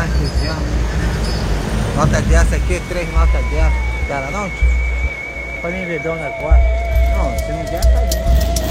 mais 200. Nota dessa aqui, 3 notas dessa. Cara, não, tio? Pra mim beber um negócio. Não, se não der, tá bom.